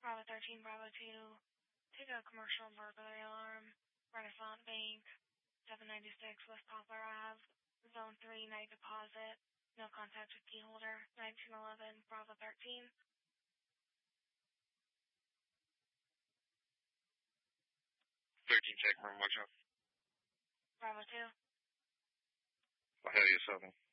Bravo 13, Bravo 2. Take a commercial burglary alarm. Renaissance Bank, 796 West Poplar Ave. Zone 3, night deposit. No contact with key holder. 1911, Bravo 13. 13, check room, watch out. Bravo 2. I'll have you 7.